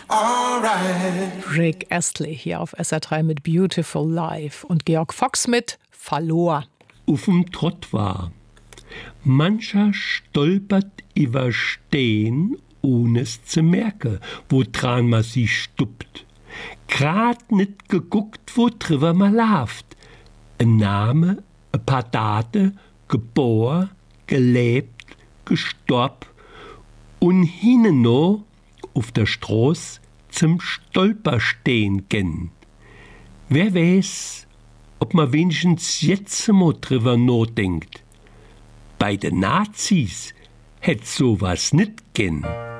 alright. Rick Astley hier auf SR3 mit Beautiful Life und Georg Fox mit Verlor. Auf'm Trott war. Mancher stolpert über Stehen, ohne es zu merken, wo dran man sich stuppt. Grad nit geguckt, wo drüber man laft. Ein Name, ein paar Daten, geboren, gelebt, gestorben und hinnen no auf der Straße zum Stolperstehen gehen. Wer weiß, ob man wenigstens jetzt mal drüber nachdenkt. Bei den Nazis hätt sowas nicht gehen.